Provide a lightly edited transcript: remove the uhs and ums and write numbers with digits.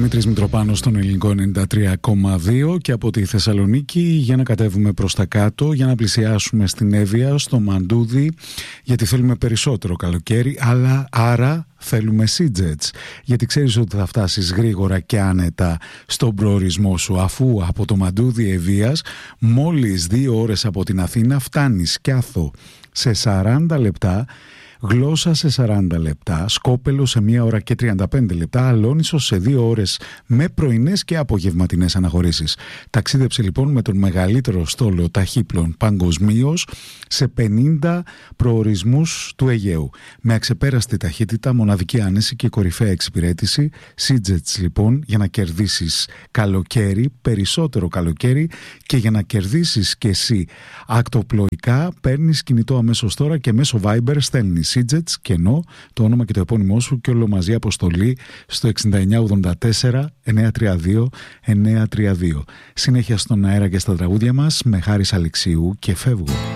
Δημήτρης Μητροπάνος στον ελληνικό 93,2 και από τη Θεσσαλονίκη για να κατέβουμε προς τα κάτω, για να πλησιάσουμε στην Εύβοια, στο Μαντούδι, γιατί θέλουμε περισσότερο καλοκαίρι, αλλά άρα θέλουμε Sea-Jets, γιατί ξέρεις ότι θα φτάσεις γρήγορα και άνετα στον προορισμό σου, αφού από το Μαντούδι Εβίας μόλις 2 ώρες από την Αθήνα φτάνεις Σκιάθο σε 40 λεπτά, Γλώσσα σε 40 λεπτά, Σκόπελο σε 1 ώρα και 35 λεπτά, Αλόνισος σε 2 ώρες με πρωινές και απογευματινές αναχωρήσεις. Ταξίδεψε λοιπόν με τον μεγαλύτερο στόλο ταχύπλων παγκοσμίως σε 50 προορισμούς του Αιγαίου. Με αξεπέραστη ταχύτητα, μοναδική άνεση και κορυφαία εξυπηρέτηση. Sea-Jets λοιπόν, για να κερδίσεις καλοκαίρι, περισσότερο καλοκαίρι, και για να κερδίσεις και εσύ ακτοπλοϊκά, παίρνεις κινητό αμέσως τώρα και μέσω Viber στέλνεις Sea-Jets, κενό, το όνομα και το επώνυμό σου και όλο μαζί αποστολή στο 6984 932 932. Συνέχεια στον αέρα και στα τραγούδια μας με Χάρης Αλεξίου και φεύγω.